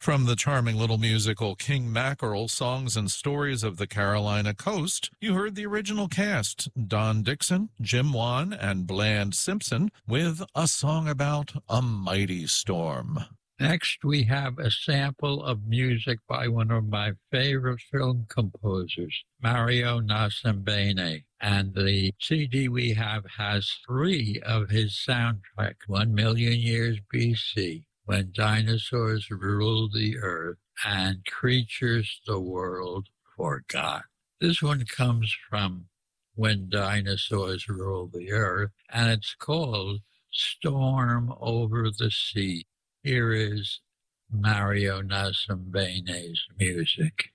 From the charming little musical King Mackerel, Songs and Stories of the Carolina Coast, you heard the original cast, Don Dixon, Jim Wan, and Bland Simpson, with a song about a mighty storm. Next, we have a sample of music by one of my favorite film composers, Mario Nascimbene. And the CD we have has 3 of his soundtracks, 1,000,000 Years BC, When Dinosaurs Ruled the Earth, and Creatures the World Forgot. This one comes from When Dinosaurs Ruled the Earth, and it's called Storm Over the Sea. Here is Mario Nascimbene's music.